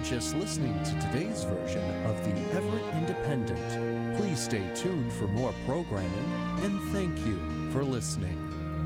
just listening to today's version of the Everett Independent. Please stay tuned for more programming, and thank you for listening.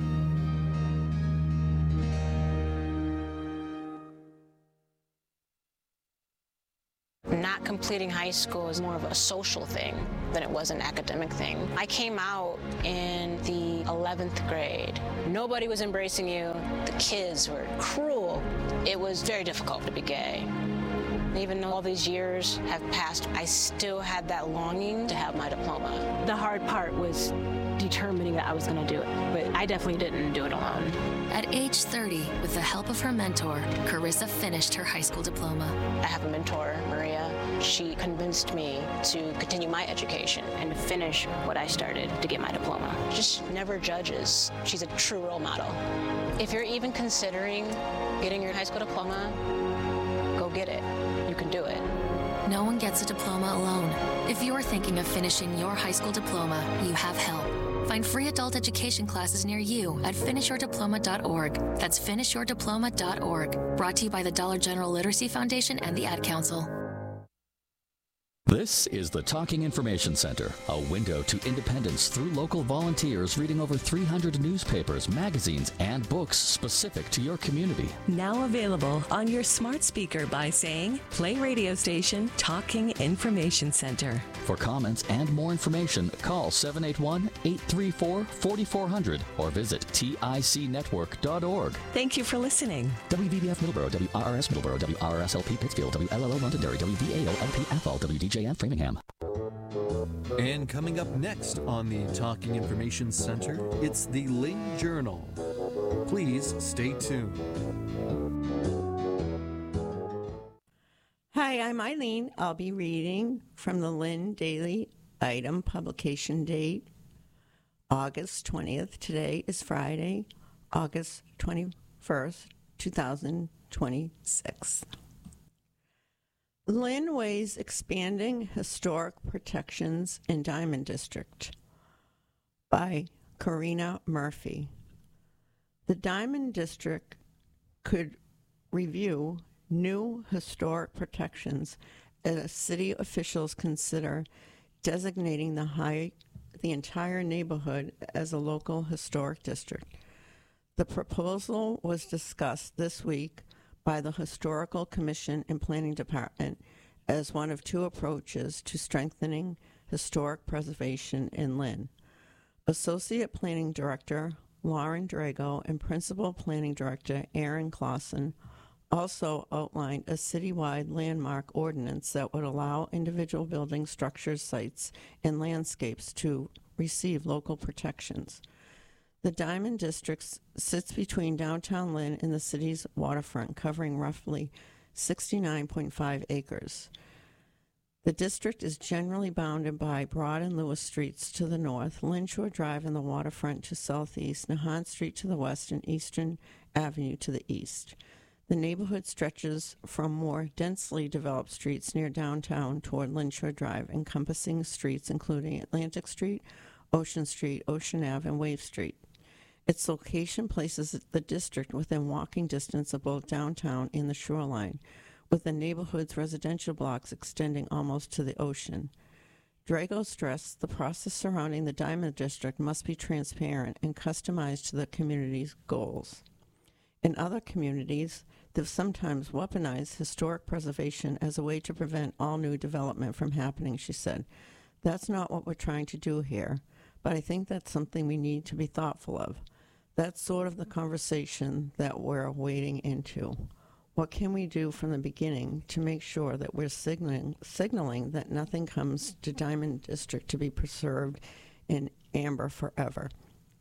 Not completing high school is more of a social thing than it was an academic thing. I came out in the 11th grade. Nobody was embracing you. The kids were cruel. It was very difficult to be gay. Even though all these years have passed, I still had that longing to have my diploma. The hard part was determining that I was going to do it, but I definitely didn't do it alone. At age 30, with the help of her mentor, Carissa finished her high school diploma. I have a mentor, Maria. She convinced me to continue my education And to finish what I started to get my diploma. Just never judges. She's a true role model. If you're even considering getting your high school diploma, go get it. You can do it. No one gets a diploma alone. If you're thinking of finishing your high school diploma, you have help. Find free adult education classes near you at finishyourdiploma.org. That's finishyourdiploma.org. Brought to you by the Dollar General Literacy Foundation and the Ad Council. This is the Talking Information Center, a window to independence through local volunteers reading over 300 newspapers, magazines, and books specific to your community. Now available on your smart speaker by saying, play radio station Talking Information Center. For comments and more information, call 781-834-4400 or visit ticnetwork.org. Thank you for listening. WVBF Middleborough, WRRS Middleborough, WRSLP Pittsfield, WLLO Londonderry, WVAO-LP Athol, WDJN Framingham. And coming up next on the Talking Information Center, it's the Lynn Journal. Please stay tuned. Hi, I'm Eileen. I'll be reading from the Lynn Daily Item publication date, August 20th. Today is Friday, August 21st, 2026. Lynn weighs expanding historic protections in Diamond District by Karina Murphy. The Diamond District could review new historic protections as city officials consider designating the entire neighborhood as a local historic district. The proposal was discussed this week by the Historical Commission and Planning Department as one of two approaches to strengthening historic preservation in Lynn. Associate Planning Director Lauren Drago and Principal Planning Director Aaron Clausen also outlined a citywide landmark ordinance that would allow individual buildings, structures, sites, and landscapes to receive local protections. The Diamond District sits between downtown Lynn and the city's waterfront, covering roughly 69.5 acres. The district is generally bounded by Broad and Lewis Streets to the north, Lynn Shore Drive and the waterfront to southeast, Nahant Street to the west, and Eastern Avenue to the east. The neighborhood stretches from more densely developed streets near downtown toward Lynn Shore Drive, encompassing streets including Atlantic Street, Ocean Street, Ocean Ave, and Wave Street. Its location places the district within walking distance of both downtown and the shoreline, with the neighborhood's residential blocks extending almost to the ocean. Drago stressed the process surrounding the Diamond District must be transparent and customized to the community's goals. In other communities, they've sometimes weaponized historic preservation as a way to prevent all new development from happening, she said. That's not what we're trying to do here, but I think that's something we need to be thoughtful of. That's sort of the conversation that we're wading into. What can we do from the beginning to make sure that we're signaling that nothing comes to Diamond District to be preserved in amber forever?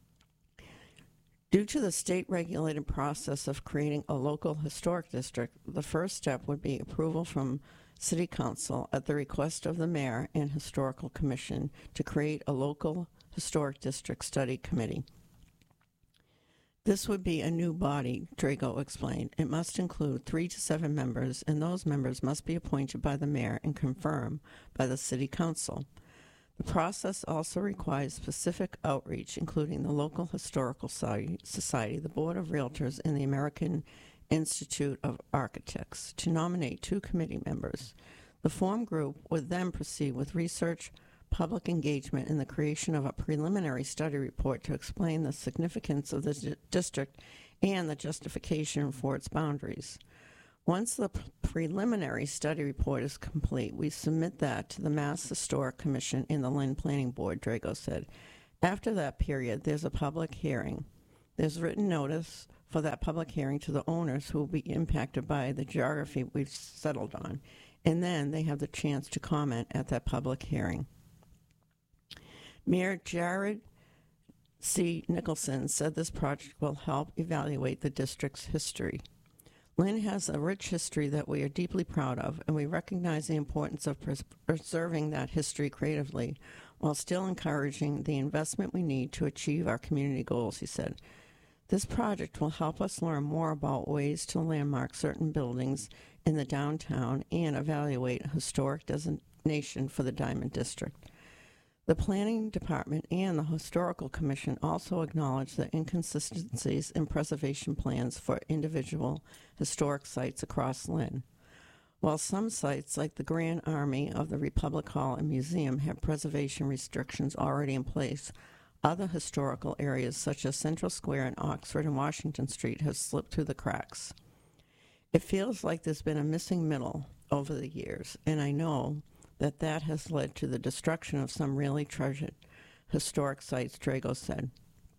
Due to the state-regulated process of creating a local historic district, the first step would be approval from City Council at the request of the Mayor and Historical Commission to create a local historic district study committee. This would be a new body, Drago explained. It must include 3 to 7 members, and those members must be appointed by the mayor and confirmed by the city council. The process also requires specific outreach, including the local historical society, the Board of Realtors, and the American Institute of Architects to nominate 2 committee members. The formed group would then proceed with research, public engagement, and the creation of a preliminary study report to explain the significance of the district and the justification for its boundaries. Once the preliminary study report is complete, we submit that to the Mass Historic Commission and the Lynn Planning Board, Drago said. After that period, there's a public hearing. There's written notice for that public hearing to the owners who will be impacted by the geography we've settled on, and then they have the chance to comment at that public hearing. Mayor Jared C. Nicholson said this project will help evaluate the district's history. Lynn has a rich history that we are deeply proud of, and we recognize the importance of preserving that history creatively while still encouraging the investment we need to achieve our community goals, he said. This project will help us learn more about ways to landmark certain buildings in the downtown and evaluate a historic designation for the Diamond District. The Planning Department and the Historical Commission also acknowledge the inconsistencies in preservation plans for individual historic sites across Lynn. While some sites, like the Grand Army of the Republic Hall and Museum, have preservation restrictions already in place, other historical areas such as Central Square in Oxford and Washington Street have slipped through the cracks. It feels like there's been a missing middle over the years, and I know that has led to the destruction of some really treasured historic sites, Drago said.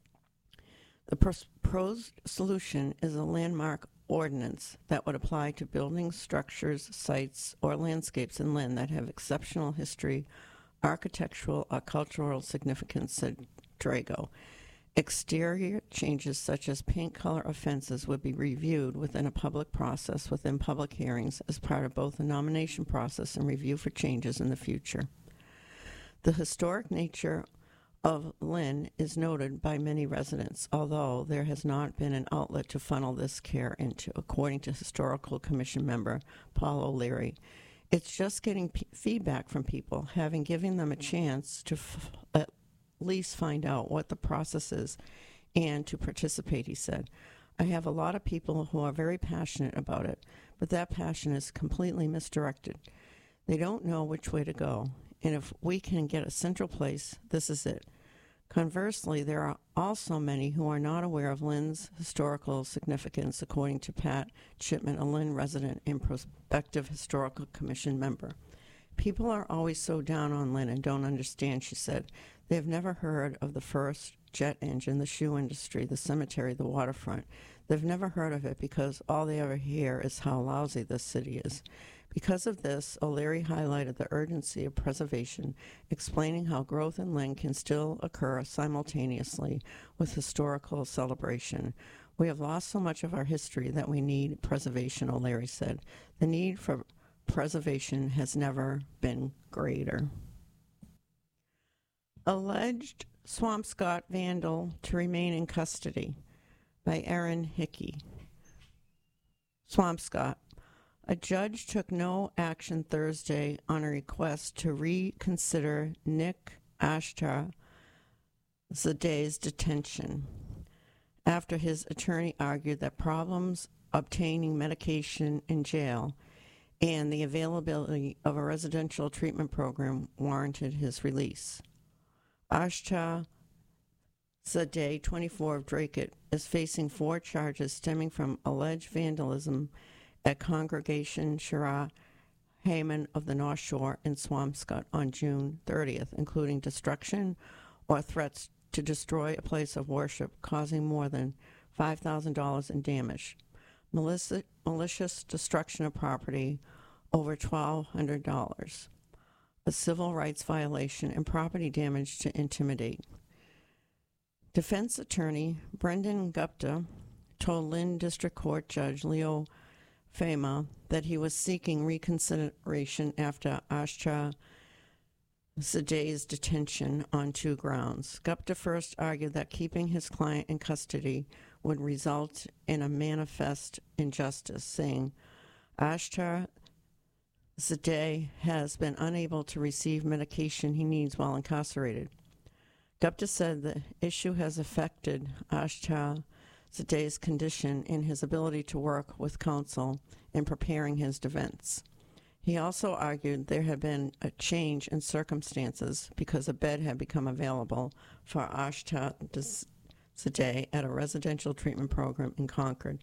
The proposed solution is a landmark ordinance that would apply to buildings, structures, sites, or landscapes in Lynn that have exceptional history, architectural, or cultural significance, said Drago. Exterior changes such as paint color or fences would be reviewed within a public process within public hearings as part of both the nomination process and review for changes in the future. The historic nature of Lynn is noted by many residents, although there has not been an outlet to funnel this care into, according to Historical Commission member Paul O'Leary. It's just getting feedback from people, having given them a chance to at least find out what the process is and to participate, he said. I have a lot of people who are very passionate about it, but that passion is completely misdirected. They don't know which way to go, and if we can get a central place, this is it. Conversely, there are also many who are not aware of Lynn's historical significance, according to Pat Chipman, a Lynn resident and prospective Historical Commission member. People are always so down on Lynn and don't understand, she said. They have never heard of the first jet engine, the shoe industry, the cemetery, the waterfront. They've never heard of it because all they ever hear is how lousy this city is. Because of this, O'Leary highlighted the urgency of preservation, explaining how growth in Lynn can still occur simultaneously with historical celebration. We have lost so much of our history that we need preservation, O'Leary said. The need for preservation has never been greater. Alleged Swampscott vandal to remain in custody by Erin Hickey. Swampscott. A judge took no action Thursday on a request to reconsider Nick Ashtar-Zadeh's detention after his attorney argued that problems obtaining medication in jail and the availability of a residential treatment program warranted his release. Ashtar Zadeh, 24 of Dracut, is facing 4 charges stemming from alleged vandalism at Congregation Shira Haman of the North Shore in Swampscott on June 30th, including destruction or threats to destroy a place of worship, causing more than $5,000 in damage, malicious destruction of property over $1,200, a civil rights violation, and property damage to intimidate. Defense attorney Brendan Gupta told Lynn District Court Judge Leo Fema that he was seeking reconsideration after Ashtar Zadeh's detention on 2 grounds. Gupta first argued that keeping his client in custody would result in a manifest injustice, saying Ashtar Zadeh has been unable to receive medication he needs while incarcerated. Gupta said the issue has affected Ashtar Zadeh's condition and his ability to work with counsel in preparing his defense. He also argued there had been a change in circumstances because a bed had become available for Ashtah Zadeh at a residential treatment program in Concord.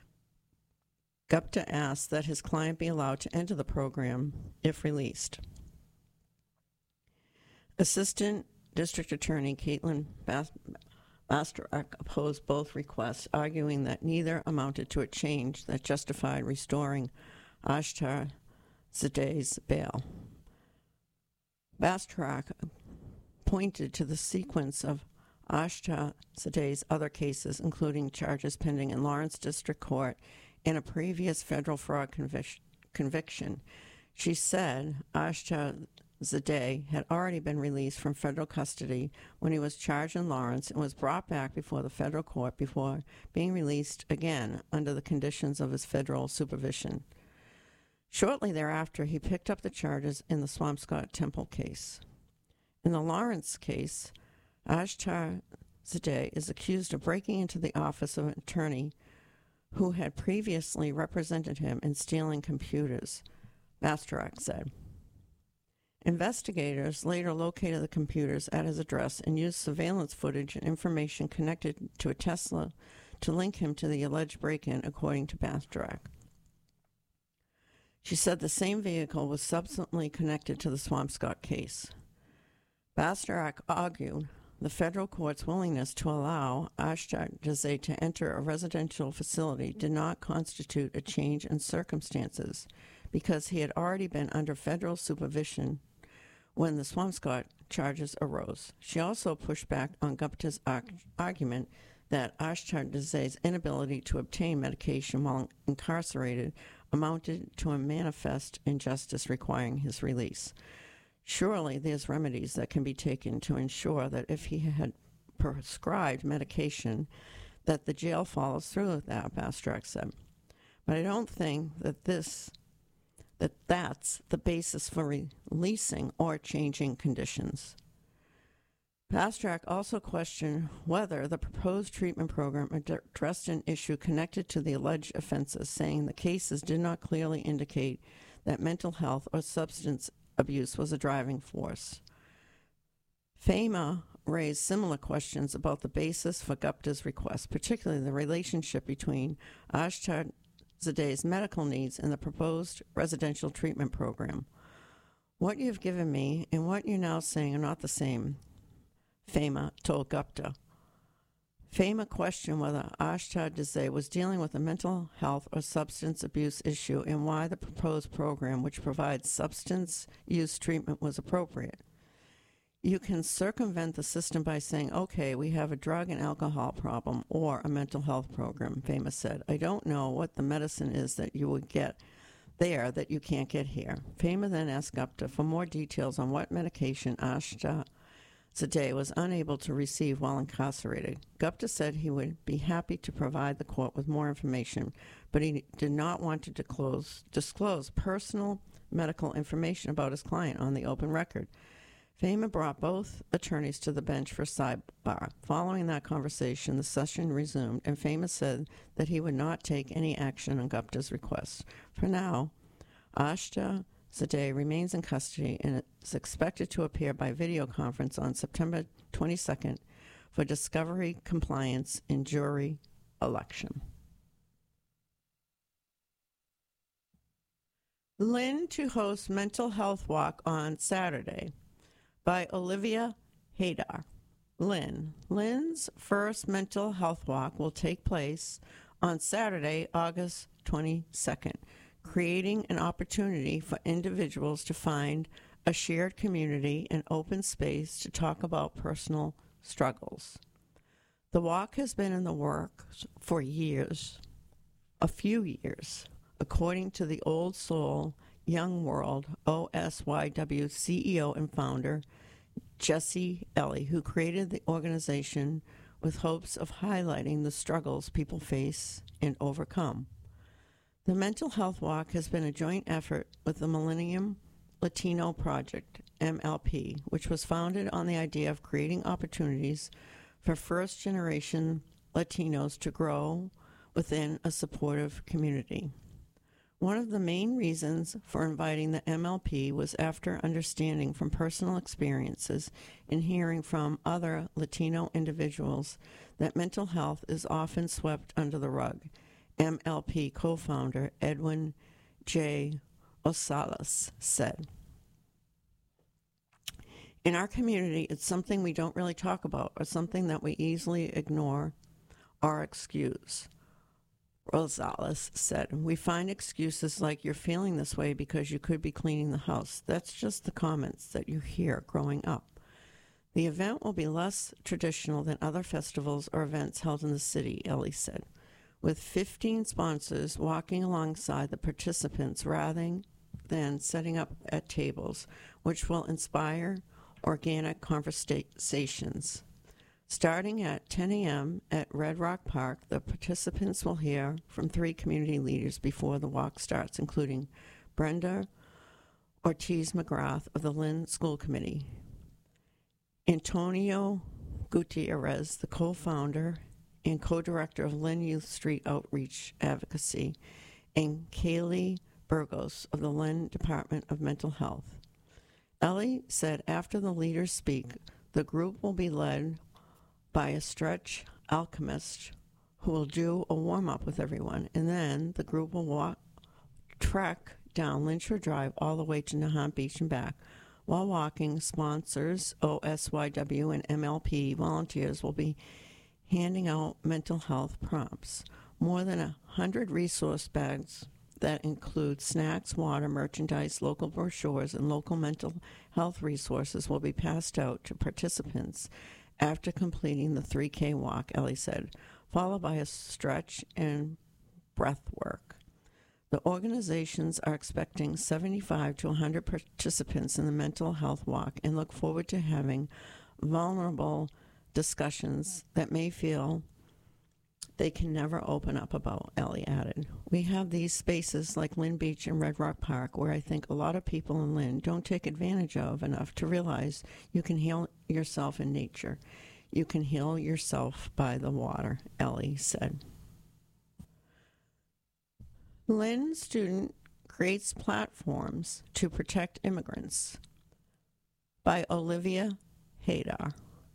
Gupta asked that his client be allowed to enter the program if released. Assistant District Attorney Caitlin Bastarak opposed both requests, arguing that neither amounted to a change that justified restoring Ashtah Zadeh's bail. Bastarak pointed to the sequence of Ashtah Zadeh's other cases, including charges pending in Lawrence District Court and a previous federal fraud conviction. She said Ashtah Zadeh had already been released from federal custody when he was charged in Lawrence and was brought back before the federal court before being released again under the conditions of his federal supervision. Shortly thereafter, he picked up the charges in the Swampscott Temple case. In the Lawrence case, Ashtah Zadeh is accused of breaking into the office of an attorney who had previously represented him in stealing computers, Bastarak said. Investigators later located the computers at his address and used surveillance footage and information connected to a Tesla to link him to the alleged break-in, according to Bastarak. She said the same vehicle was subsequently connected to the Swampscott case. Bastarak argued the federal court's willingness to allow Ashtah Zadeh to enter a residential facility did not constitute a change in circumstances because he had already been under federal supervision when the Swampscott charges arose. She also pushed back on Gupta's argument that Ashtah Zadeh's inability to obtain medication while incarcerated amounted to a manifest injustice requiring his release. Surely there's remedies that can be taken to ensure that if he had prescribed medication, that the jail follows through with that, Bastarak said. But I don't think that's the basis for releasing or changing conditions. Bastarak also questioned whether the proposed treatment program addressed an issue connected to the alleged offenses, saying the cases did not clearly indicate that mental health or substance abuse was a driving force. FEMA raised similar questions about the basis for Gupta's request, particularly the relationship between Ashtah Zadeh's medical needs and the proposed residential treatment program. What you've given me and what you're now saying are not the same, FEMA told Gupta. FEMA questioned whether Ashtah Zadeh was dealing with a mental health or substance abuse issue and why the proposed program, which provides substance use treatment, was appropriate. You can circumvent the system by saying, okay, we have a drug and alcohol problem or a mental health program, FEMA said. I don't know what the medicine is that you would get there that you can't get here. FEMA then asked Gupta for more details on what medication Ashtah Zadeh was unable to receive while incarcerated. Gupta said he would be happy to provide the court with more information, but he did not want to disclose personal medical information about his client on the open record. FEMA brought both attorneys to the bench for sidebar. Following that conversation, the session resumed, and FEMA said that he would not take any action on Gupta's request. For now, Ashtah Zadeh remains in custody and is expected to appear by video conference on September 22nd for discovery, compliance, and jury election. Lynn to host mental health walk on Saturday by Olivia Haydar. Lynn's first mental health walk will take place on Saturday, August 22nd, creating an opportunity for individuals to find a shared community and open space to talk about personal struggles. The walk has been in the works for years, a few years, according to the Old Soul Young World OSYW CEO and founder Jesse Ellie, who created the organization with hopes of highlighting the struggles people face and overcome. The Mental Health Walk has been a joint effort with the Millennium Latino Project, MLP, which was founded on the idea of creating opportunities for first-generation Latinos to grow within a supportive community. One of the main reasons for inviting the MLP was after understanding from personal experiences and hearing from other Latino individuals that mental health is often swept under the rug. MLP co-founder Edwin J. Osales said, "In our community, it's something we don't really talk about or something that we easily ignore or excuse." Rosales said, "We find excuses like you're feeling this way because you could be cleaning the house. That's just the comments that you hear growing up. The event will be less traditional than other festivals or events held in the city," Ellie said, "with 15 sponsors walking alongside the participants rather than setting up at tables, which will inspire organic conversations. Starting at 10 a.m. at Red Rock Park, the participants will hear from 3 community leaders before the walk starts, including Brenda Ortiz McGrath of the Lynn School Committee, Antonio Gutierrez, the co-founder and co-director of Lynn Youth Street Outreach Advocacy, and Kaylee Burgos of the Lynn Department of Mental Health. Ellie said after the leaders speak, the group will be led by a stretch alchemist who will do a warm-up with everyone, and then the group will trek down Lynchwood Drive all the way to Nahant Beach and back. While walking, sponsors, OSYW and MLP volunteers will be handing out mental health prompts. More than 100 resource bags that include snacks, water, merchandise, local brochures, and local mental health resources will be passed out to participants after completing the 3K walk, Ellie said, followed by a stretch and breath work. The organizations are expecting 75 to 100 participants in the mental health walk and look forward to having vulnerable discussions that may feel they can never open up about, Ellie added. "We have these spaces like Lynn Beach and Red Rock Park where I think a lot of people in Lynn don't take advantage of enough to realize you can heal yourself in nature. You can heal yourself by the water," Ellie said. Lynn student creates platforms to protect immigrants by Olivia Haydar.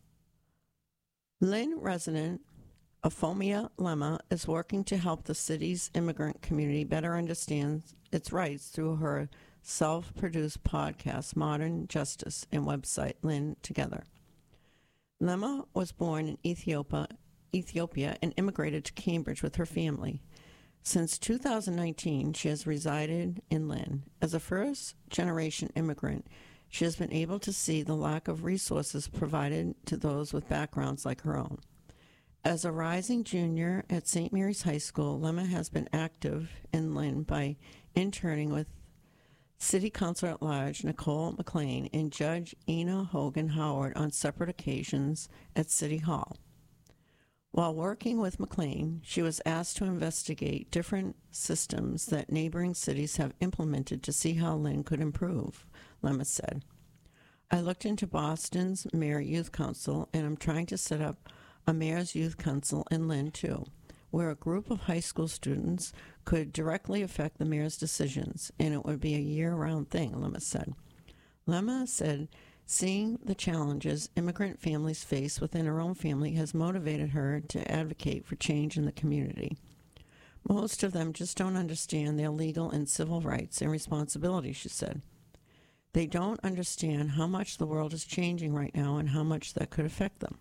Lynn resident Afomia Lema is working to help the city's immigrant community better understand its rights through her self-produced podcast, Modern Justice, and website, Lynn Together. Lema was born in Ethiopia and immigrated to Cambridge with her family. Since 2019, she has resided in Lynn. As a first-generation immigrant, she has been able to see the lack of resources provided to those with backgrounds like her own. As a rising junior at St. Mary's High School, Lema has been active in Lynn by interning with City Councilor at Large Nicole McLean and Judge Ina Hogan Howard on separate occasions at City Hall. While working with McLean, she was asked to investigate different systems that neighboring cities have implemented to see how Lynn could improve, Lema said. "I looked into Boston's Mayor Youth Council, and I'm trying to set up a Mayor's Youth Council in Lynn, too, where a group of high school students could directly affect the mayor's decisions, and it would be a year-round thing," Lema said. Lema said seeing the challenges immigrant families face within her own family has motivated her to advocate for change in the community. "Most of them just don't understand their legal and civil rights and responsibilities," she said. "They don't understand how much the world is changing right now and how much that could affect them."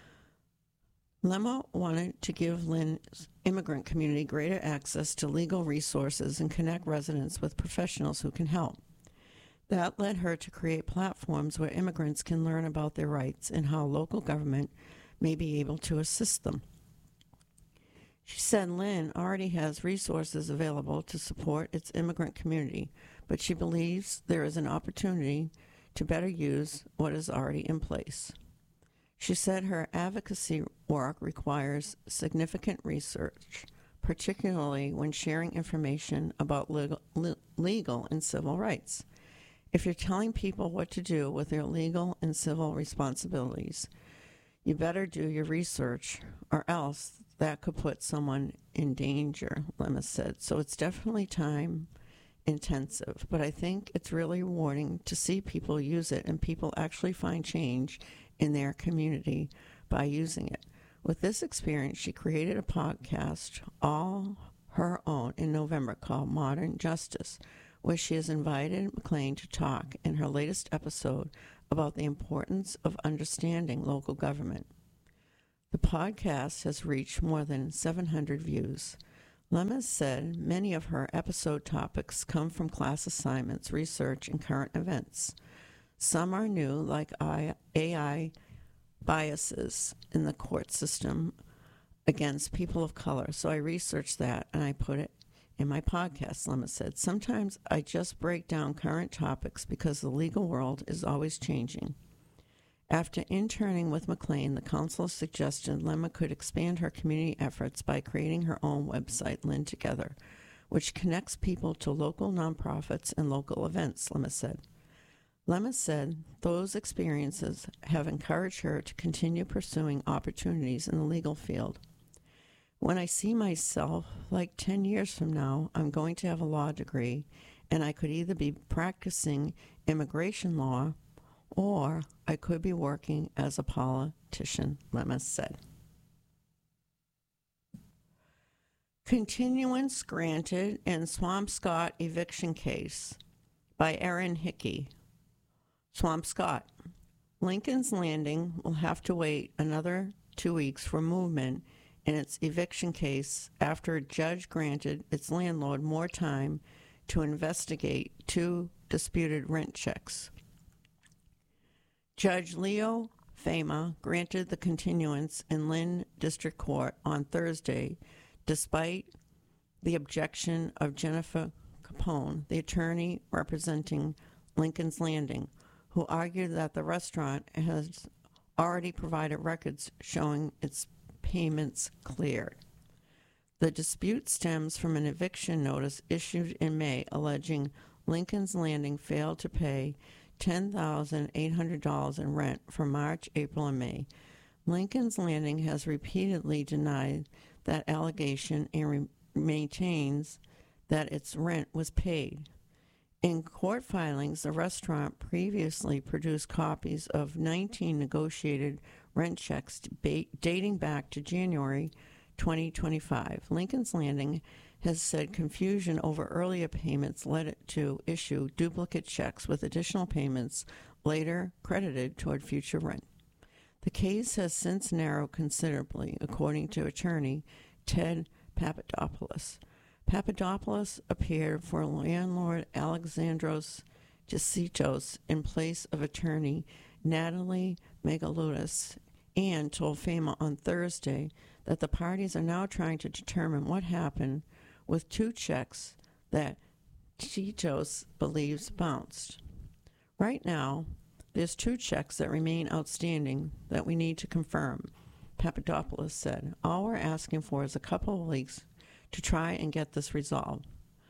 Lema wanted to give Lynn's immigrant community greater access to legal resources and connect residents with professionals who can help. That led her to create platforms where immigrants can learn about their rights and how local government may be able to assist them. She said Lynn already has resources available to support its immigrant community, but she believes there is an opportunity to better use what is already in place. She said her advocacy work requires significant research, particularly when sharing information about legal and civil rights. "If you're telling people what to do with their legal and civil responsibilities, you better do your research, or else that could put someone in danger, Lemus said. So it's definitely time intensive, but I think it's really rewarding to see people use it and people actually find change in their community by using it. With this experience, she created a podcast all her own in November called Modern Justice, where she has invited McLean to talk in her latest episode about the importance of understanding local government. The podcast has reached more than 700 views. Lemus said many of her episode topics come from class assignments, research, and current events. Some are new, like AI biases in the court system against people of color. So I researched that and I put it in my podcast, Lemus said. Sometimes I just break down current topics because the legal world is always changing. After interning with McLean, the council suggested Lemma could expand her community efforts by creating her own website, Lynn Together, which connects people to local nonprofits and local events, Lemma said. Lemma said those experiences have encouraged her to continue pursuing opportunities in the legal field. When I see myself, like 10 years from now, I'm going to have a law degree, and I could either be practicing immigration law or I could be working as a politician, Lemma said. Continuance granted in Swampscott eviction case by Erin Hickey. Swampscott. Lincoln's Landing will have to wait another 2 weeks for movement in its eviction case after a judge granted its landlord more time to investigate 2 disputed rent checks. Judge Leo Fama granted the continuance in Lynn District Court on Thursday, despite the objection of Jennifer Capone, the attorney representing Lincoln's Landing, who argued that the restaurant has already provided records showing its payments cleared. The dispute stems from an eviction notice issued in May alleging Lincoln's Landing failed to pay $10,800 in rent for March, April, and May. Lincoln's Landing has repeatedly denied that allegation and maintains that its rent was paid. In court filings, the restaurant previously produced copies of 19 negotiated rent checks dating back to January 2025. Lincoln's Landing has said confusion over earlier payments led it to issue duplicate checks with additional payments later credited toward future rent. The case has since narrowed considerably, according to attorney Ted Papadopoulos. Papadopoulos appeared for landlord Alexandros Gisitos in place of attorney Natalie Megaludis and told FEMA on Thursday that the parties are now trying to determine what happened with 2 checks that Gisitos believes bounced. Right now, there's 2 checks that remain outstanding that we need to confirm, Papadopoulos said. All we're asking for is a couple of weeks to try and get this resolved.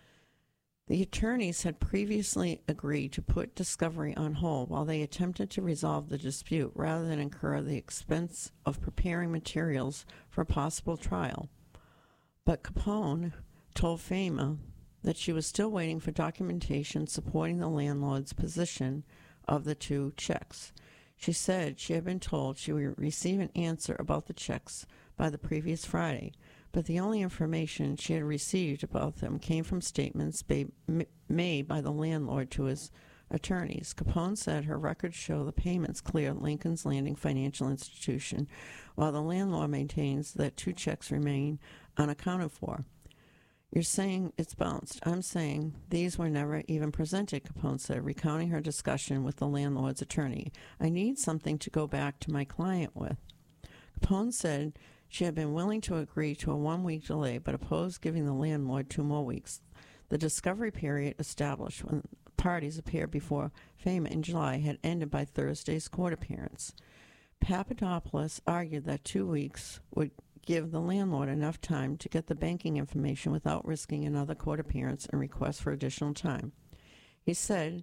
The attorneys had previously agreed to put discovery on hold while they attempted to resolve the dispute rather than incur the expense of preparing materials for a possible trial. But Capone told FEMA that she was still waiting for documentation supporting the landlord's position of the 2 checks. She said she had been told she would receive an answer about the checks by the previous Friday, but the only information she had received about them came from statements made by the landlord to his attorneys. Capone said her records show the payments cleared Lincoln's Landing Financial Institution, while the landlord maintains that 2 checks remain unaccounted for. You're saying it's bounced. I'm saying these were never even presented, Capone said, recounting her discussion with the landlord's attorney. I need something to go back to my client with. Capone said she had been willing to agree to a 1-week delay, but opposed giving the landlord 2 more weeks. The discovery period established when parties appeared before FEMA in July had ended by Thursday's court appearance. Papadopoulos argued that 2 weeks would give the landlord enough time to get the banking information without risking another court appearance and request for additional time. He said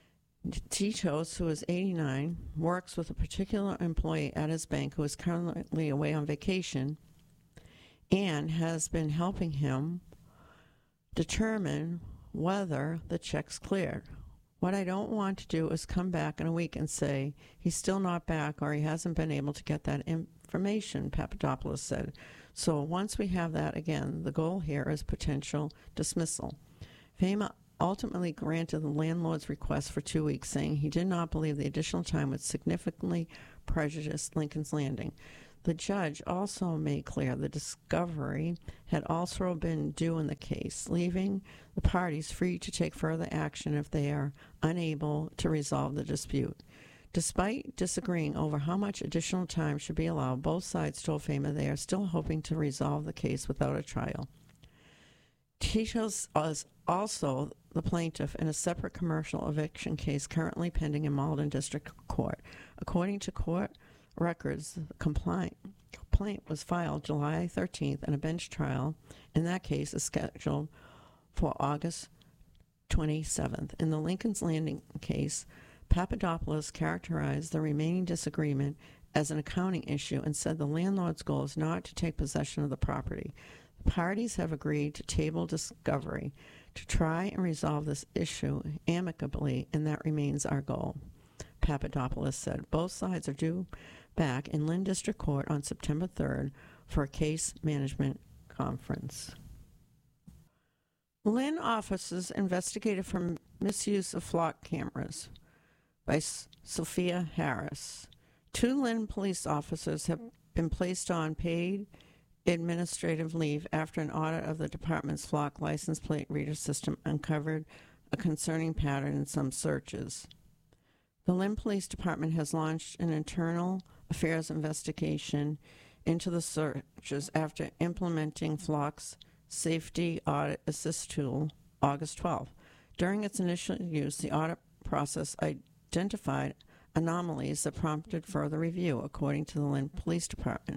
Titos, who is 89, works with a particular employee at his bank who is currently away on vacation and has been helping him determine whether the check's cleared. What I don't want to do is come back in a week and say he's still not back or he hasn't been able to get that information, Papadopoulos said. So once we have that again, the goal here is potential dismissal. FEMA ultimately granted the landlord's request for 2 weeks, saying he did not believe the additional time would significantly prejudice Lincoln's Landing. The judge also made clear the discovery had also been due in the case, leaving the parties free to take further action if they are unable to resolve the dispute. Despite disagreeing over how much additional time should be allowed, both sides told FEMA they are still hoping to resolve the case without a trial. Tito's is also the plaintiff in a separate commercial eviction case currently pending in Malden District Court. According to court records, the complaint was filed July 13th, and a bench trial in that case is scheduled for August 27th. In the Lincoln's Landing case, Papadopoulos characterized the remaining disagreement as an accounting issue and said the landlord's goal is not to take possession of the property. The parties have agreed to table discovery to try and resolve this issue amicably, and that remains our goal, Papadopoulos said. Both sides are due back in Lynn District Court on September 3rd for a case management conference. Lynn officers investigated for misuse of flock cameras by Sophia Harris. 2 Lynn police officers have been placed on paid administrative leave after an audit of the department's flock license plate reader system uncovered a concerning pattern in some searches. The Lynn Police Department has launched an internal affairs investigation into the searches after implementing Flock's Safety Audit Assist tool August 12th. During its initial use, the audit process identified anomalies that prompted further review, according to the Lynn Police Department.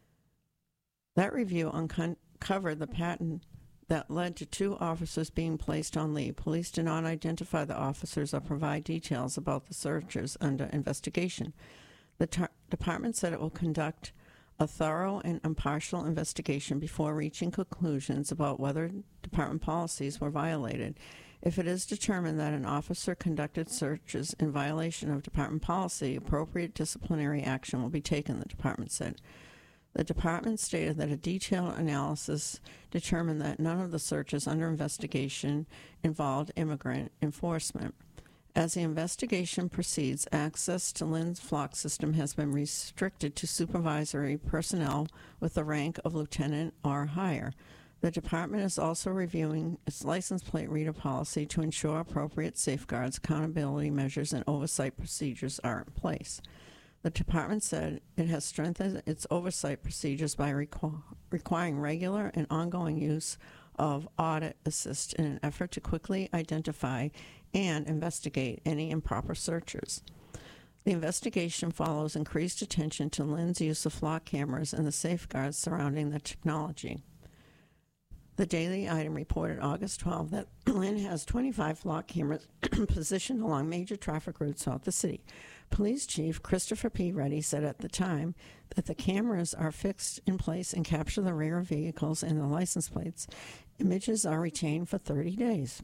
That review uncovered the pattern that led to 2 officers being placed on leave. Police did not identify the officers or provide details about the searches under investigation. The department said it will conduct a thorough and impartial investigation before reaching conclusions about whether department policies were violated. If it is determined that an officer conducted searches in violation of department policy, appropriate disciplinary action will be taken, the department said. The department stated that a detailed analysis determined that none of the searches under investigation involved immigrant enforcement. As the investigation proceeds, access to Lynn's flock system has been restricted to supervisory personnel with the rank of lieutenant or higher. The department is also reviewing its license plate reader policy to ensure appropriate safeguards, accountability measures, and oversight procedures are in place. The department said it has strengthened its oversight procedures by requiring regular and ongoing use of Audit Assist in an effort to quickly identify and investigate any improper searches. The investigation follows increased attention to Lynn's use of flock cameras and the safeguards surrounding the technology. The Daily Item reported August 12 that Lynn has 25 flock cameras positioned along major traffic routes throughout the city. Police Chief Christopher P. Reddy said at the time that the cameras are fixed in place and capture the rear vehicles and the license plates. Images are retained for 30 days.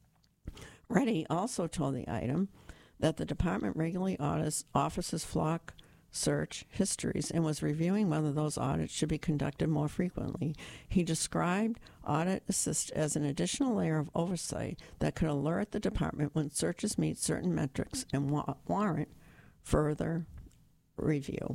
Reddy also told the Item that the department regularly audits officers' flock search histories and was reviewing whether those audits should be conducted more frequently. He described Audit Assist as an additional layer of oversight that could alert the department when searches meet certain metrics and warrant further review.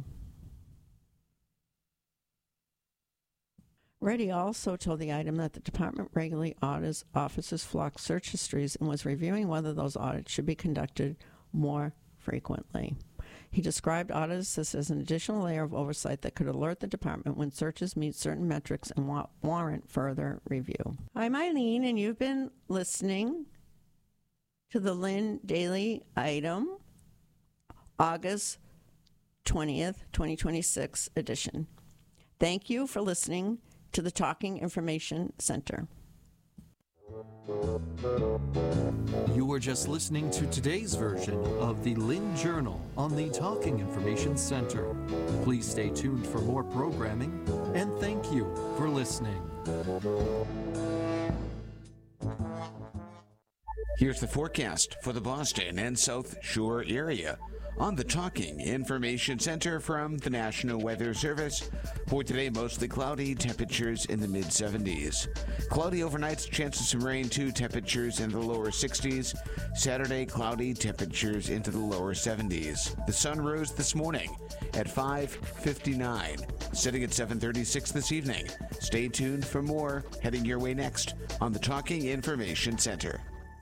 Reddy also told the Item that the department regularly audits officers' flock search histories and was reviewing whether those audits should be conducted more frequently. He described Audit Assist as an additional layer of oversight that could alert the department when searches meet certain metrics and warrant further review. I'm Eileen, and you've been listening to the Lynn Daily Item, August 20th, 2026 edition. Thank you for listening to the Talking Information Center. You were just listening to today's version of the Lynn Journal on the Talking Information Center. Please stay tuned for more programming And thank you for listening. Here's the forecast for the Boston and South Shore area on the Talking Information Center from the National Weather Service. For today, mostly cloudy, temperatures in the mid-70s. Cloudy overnights, chance of some rain too, temperatures in the lower 60s. Saturday, cloudy, temperatures into the lower 70s. The sun rose this morning at 5:59, setting at 7:36 this evening. Stay tuned for more heading your way next on the Talking Information Center.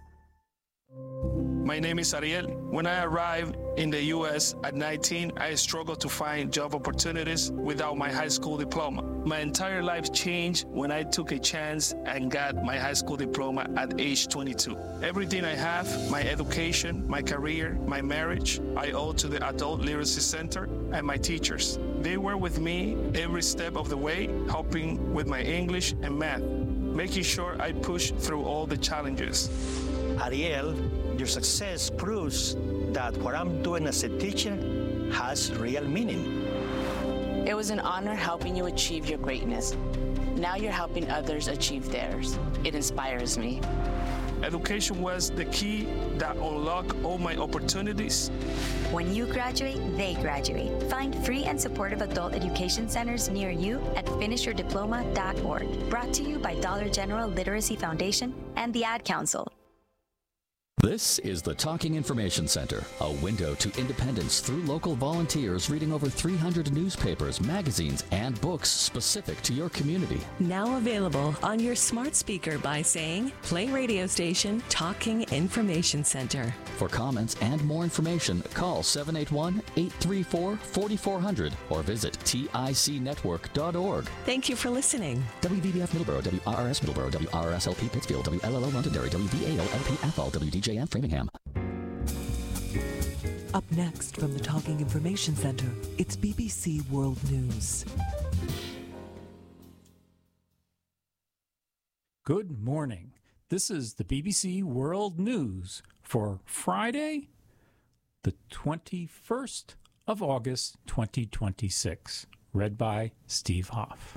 My name is Ariel. When I arrived in the U.S. at 19, I struggled to find job opportunities without my high school diploma. My entire life changed when I took a chance and got my high school diploma at age 22. Everything I have, my education, my career, my marriage, I owe to the Adult Literacy Center and my teachers. They were with me every step of the way, helping with my English and math, making sure I pushed through all the challenges. Ariel, your success proves that what I'm doing as a teacher has real meaning. It was an honor helping you achieve your greatness. Now you're helping others achieve theirs. It inspires me. Education was the key that unlocked all my opportunities. When you graduate, they graduate. Find free and supportive adult education centers near you at finishyourdiploma.org. Brought to you by Dollar General Literacy Foundation and the Ad Council. This is the Talking Information Center, a window to independence through local volunteers reading over 300 newspapers, magazines, and books specific to your community. Now available on your smart speaker by saying, play radio station Talking Information Center. For comments and more information, call 781-834-4400 or visit ticnetwork.org. Thank you for listening. WVBF Middleborough, WRRS Middleborough, WRSLP Pittsfield, WLLO Londonderry, WVAO-LP Athol, WDJM Framingham. Up next from the Talking Information Center, it's BBC World News. Good morning. This is the BBC World News for Friday, the 21st of August, 2026. Read by Steve Hoff.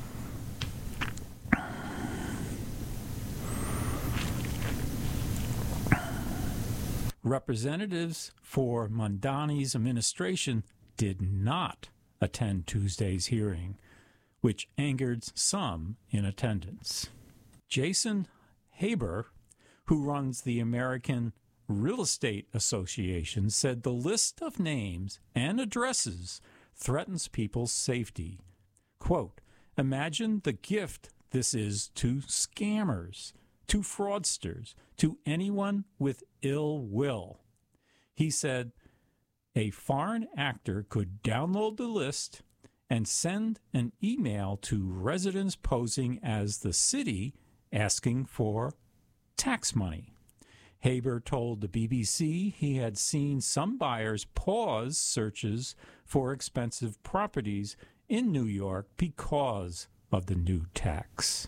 Representatives for Mamdani's administration did not attend Tuesday's hearing, which angered some in attendance. Jason Haber, who runs the American Real Estate Association, said the list of names and addresses threatens people's safety. Quote, "Imagine the gift this is to scammers, to fraudsters, to anyone with ill will." He said a foreign actor could download the list and send an email to residents posing as the city asking for tax money. Haber told the BBC he had seen some buyers pause searches for expensive properties in New York because of the new tax.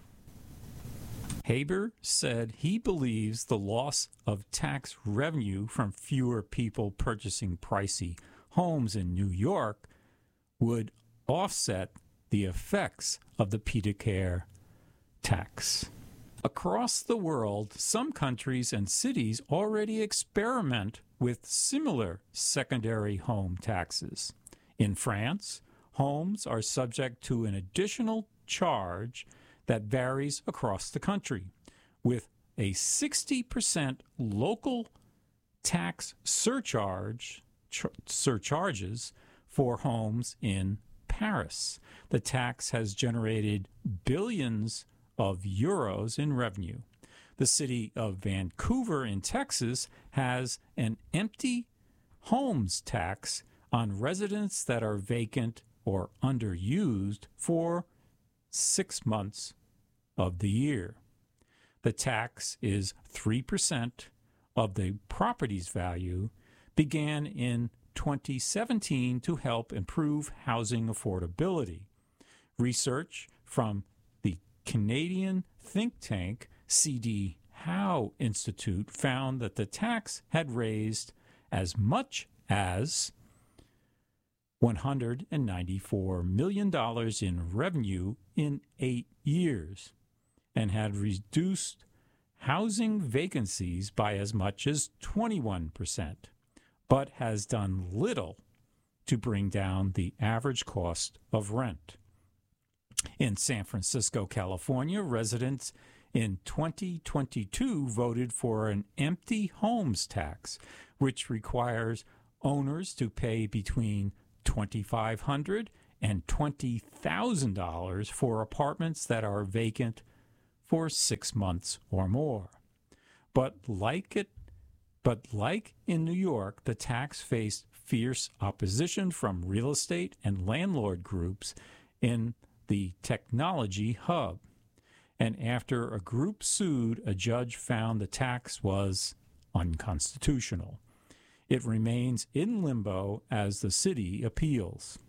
Haber said he believes the loss of tax revenue from fewer people purchasing pricey homes in New York would offset the effects of the Pedicare tax. Across the world, some countries and cities already experiment with similar secondary home taxes. In France, homes are subject to an additional charge that varies across the country, with a 60% local tax surcharges for homes in Paris. The tax has generated billions of euros in revenue. The city of Vancouver in Texas has an empty homes tax on residents that are vacant or underused for 6 months of the year. The tax is 3% of the property's value, began in 2017 to help improve housing affordability. Research from the Canadian think tank CD Howe Institute found that the tax had raised as much as $194 million in revenue in 8 years, and had reduced housing vacancies by as much as 21%, but has done little to bring down the average cost of rent. In San Francisco, California, residents in 2022 voted for an empty homes tax, which requires owners to pay between $2,500 and $20,000 for apartments that are vacant for 6 months or more. But like in New York, the tax faced fierce opposition from real estate and landlord groups in the technology hub. And after a group sued, a judge found the tax was unconstitutional. It remains in limbo as the city appeals.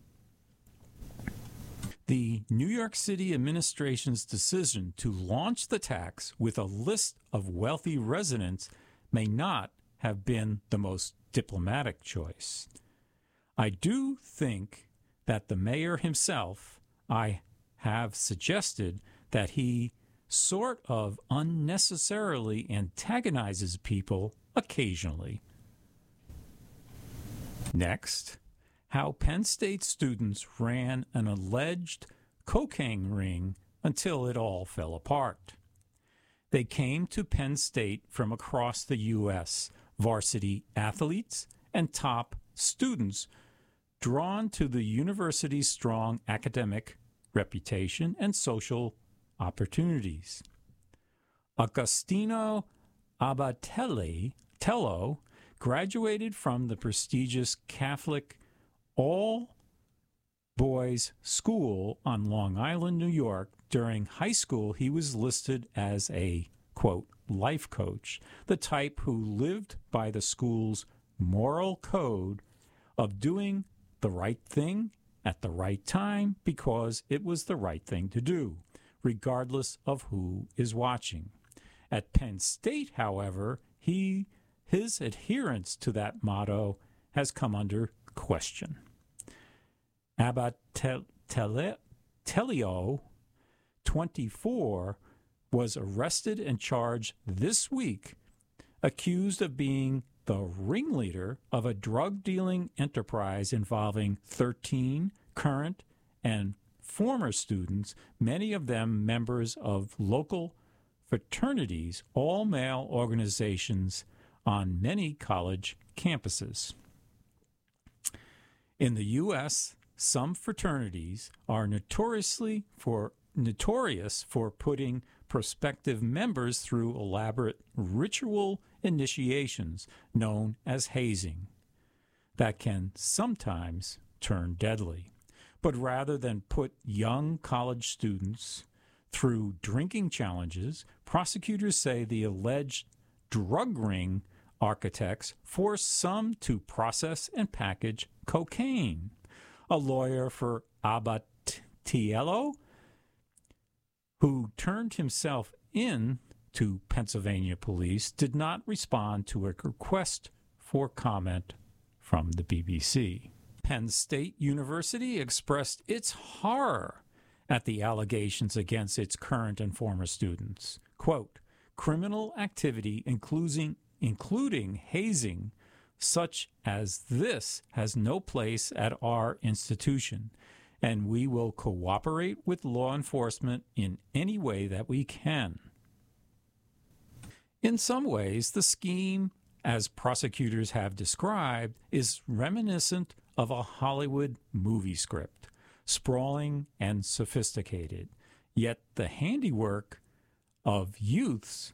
The New York City administration's decision to launch the tax with a list of wealthy residents may not have been the most diplomatic choice. I do think that the mayor himself, I have suggested that he sort of unnecessarily antagonizes people occasionally. Next, how Penn State students ran an alleged cocaine ring until it all fell apart. They came to Penn State from across the U.S., varsity athletes and top students drawn to the university's strong academic reputation and social opportunities. Agostino Abatello graduated from the prestigious Catholic all-boys school on Long Island, New York. During high school, he was listed as a, quote, life coach, the type who lived by the school's moral code of doing the right thing at the right time because it was the right thing to do, regardless of who is watching. At Penn State, however, his adherence to that motto has come under question. Abatello, 24, was arrested and charged this week, accused of being the ringleader of a drug-dealing enterprise involving 13 current and former students, many of them members of local fraternities, all-male organizations on many college campuses. In the U.S., some fraternities are notorious for putting prospective members through elaborate ritual initiations known as hazing that can sometimes turn deadly. But rather than put young college students through drinking challenges, prosecutors say the alleged drug ring architects forced some to process and package cocaine. A lawyer for Abatello, who turned himself in to Pennsylvania police, did not respond to a request for comment from the BBC. Penn State University expressed its horror at the allegations against its current and former students. Quote, criminal activity, including hazing, such as this, has no place at our institution, and we will cooperate with law enforcement in any way that we can. In some ways, the scheme, as prosecutors have described, is reminiscent of a Hollywood movie script, sprawling and sophisticated, yet the handiwork of youths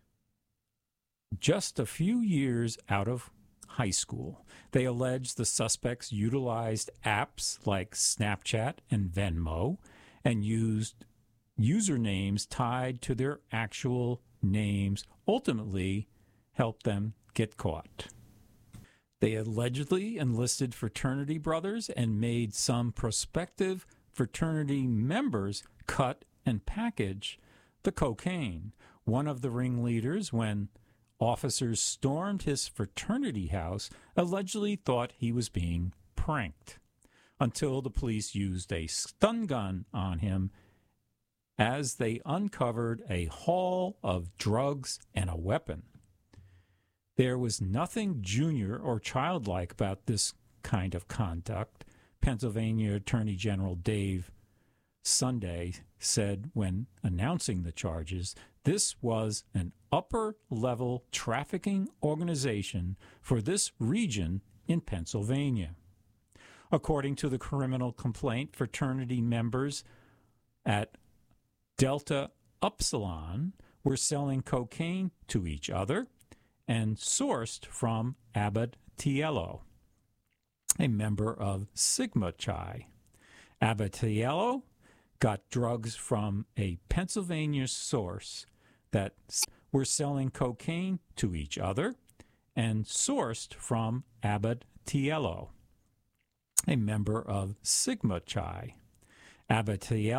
just a few years out of high school. They allege the suspects utilized apps like Snapchat and Venmo and used usernames tied to their actual names, ultimately helped them get caught. They allegedly enlisted fraternity brothers and made some prospective fraternity members cut and package the cocaine. One of the ringleaders, when officers stormed his fraternity house, allegedly thought he was being pranked. until the police used a stun gun on him as they uncovered a haul of drugs and a weapon. There was nothing junior or childlike about this kind of conduct, Pennsylvania Attorney General Dave Sunday said when announcing the charges. This was an upper-level trafficking organization for this region in Pennsylvania. According to the criminal complaint, fraternity members at Delta Upsilon were selling cocaine to each other and sourced from Abbott Tiello, a member of Sigma Chi. Abbott Tiello got drugs from a Pennsylvania source that were selling cocaine to each other and sourced from Abbott Tiello, a member of Sigma Chi. Abbott Tiello